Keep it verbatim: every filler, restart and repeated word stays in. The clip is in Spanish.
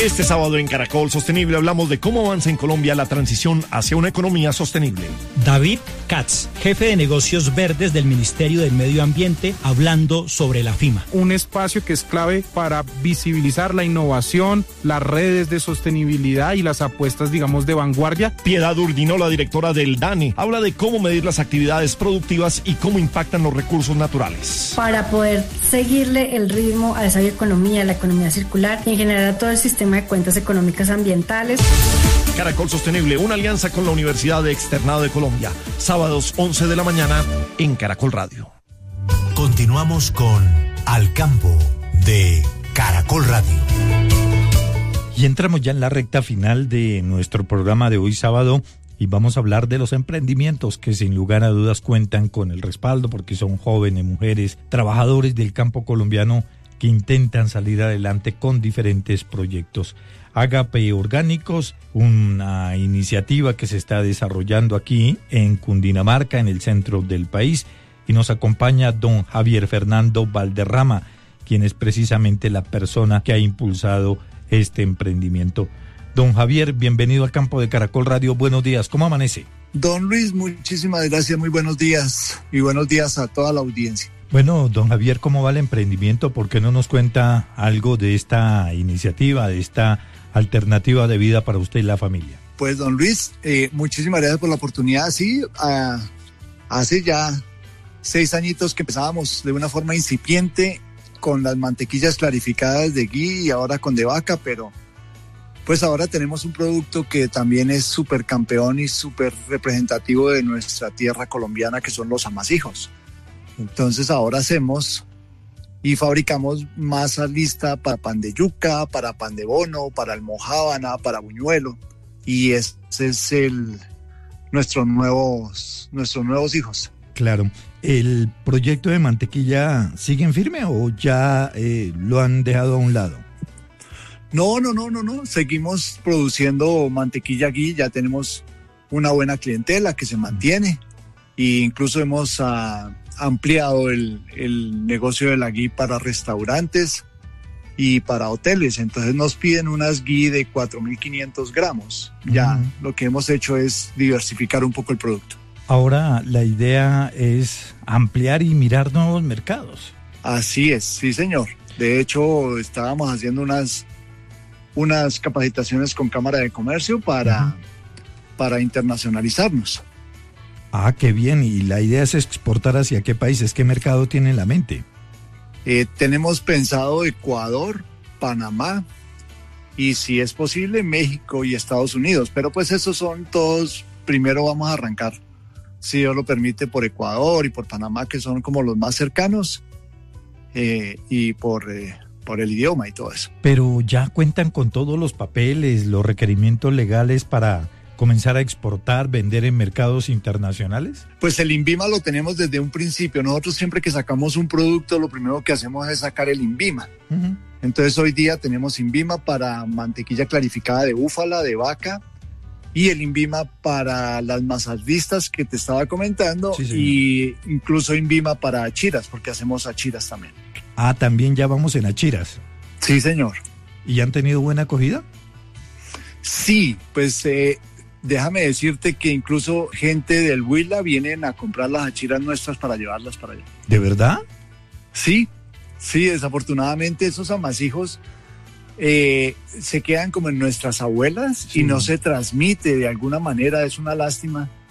Este sábado en Caracol Sostenible hablamos de cómo avanza en Colombia la transición hacia una economía sostenible. David Katz, jefe de negocios verdes del Ministerio del Medio Ambiente, hablando sobre la FIMA. Un espacio que es clave para visibilizar la innovación, las redes de sostenibilidad y las apuestas, digamos, de vanguardia. Piedad Urdinola, directora del DANE, habla de cómo medir las actividades productivas y cómo impactan los recursos naturales. Para poder seguirle el ritmo a esa bioeconomía, la economía circular y en general a todo el sistema de cuentas económicas ambientales. Caracol Sostenible, una alianza con la Universidad de Externado de Colombia. Sábados once de la mañana en Caracol Radio. Continuamos con Al Campo de Caracol Radio. Y entramos ya en la recta final de nuestro programa de hoy sábado y vamos a hablar de los emprendimientos que sin lugar a dudas cuentan con el respaldo porque son jóvenes, mujeres, trabajadores del campo colombiano que intentan salir adelante con diferentes proyectos. Agape Orgánicos, una iniciativa que se está desarrollando aquí en Cundinamarca, en el centro del país, y nos acompaña don Javier Fernando Valderrama, quien es precisamente la persona que ha impulsado este emprendimiento. Don Javier, bienvenido al Campo de Caracol Radio, buenos días, ¿cómo amanece? Don Luis, muchísimas gracias, muy buenos días, y buenos días a toda la audiencia. Bueno, don Javier, ¿cómo va el emprendimiento? ¿Por qué no nos cuenta algo de esta iniciativa, de esta alternativa de vida para usted y la familia? Pues, don Luis, eh, muchísimas gracias por la oportunidad. Sí, uh, hace ya seis añitos que empezábamos de una forma incipiente con las mantequillas clarificadas de ghee y ahora con de vaca, pero pues ahora tenemos un producto que también es súper campeón y súper representativo de nuestra tierra colombiana, que son los amasijos. Entonces ahora hacemos y fabricamos masa lista para pan de yuca, para pan de bono, para almojábana, para buñuelo, y ese es el nuestros nuevos nuestros nuevos hijos. Claro. ¿El proyecto de mantequilla sigue en firme o ya eh, lo han dejado a un lado? No, no, no, no, no. Seguimos produciendo mantequilla ghee, ya tenemos una buena clientela que se mantiene e incluso hemos uh, ampliado el, el negocio de la ghee para restaurantes y para hoteles. Entonces nos piden unas ghee de cuatro mil quinientos gramos. Ya uh-huh. Lo que hemos hecho es diversificar un poco el producto. Ahora la idea es ampliar y mirar nuevos mercados. Así es, sí señor. De hecho, estábamos haciendo unas, unas capacitaciones con Cámara de Comercio para, uh-huh. para internacionalizarnos. Ah, qué bien. ¿Y la idea es exportar hacia qué países? ¿Qué mercado tiene en la mente? Eh, tenemos pensado Ecuador, Panamá y si es posible México y Estados Unidos. Pero pues esos son todos, primero vamos a arrancar, si Dios lo permite, por Ecuador y por Panamá, que son como los más cercanos, eh, y por, eh, por el idioma y todo eso. Pero ya cuentan con todos los papeles, los requerimientos legales para comenzar a exportar, vender en mercados internacionales. Pues el INVIMA lo tenemos desde un principio. Nosotros siempre que sacamos un producto, lo primero que hacemos es sacar el INVIMA. Uh-huh. Entonces hoy día tenemos INVIMA para mantequilla clarificada de búfala, de vaca, y el INVIMA para las masas listas que te estaba comentando, sí, y incluso INVIMA para achiras, porque hacemos achiras también. Ah, también ya vamos en achiras. Sí, señor. ¿Y han tenido buena acogida? Sí, pues eh, déjame decirte que incluso gente del Huila vienen a comprar las achiras nuestras para llevarlas para allá. ¿De verdad? Sí, sí, desafortunadamente esos amasijos Eh, se quedan como en nuestras abuelas, sí. Y no se transmite de alguna manera, es una lástima.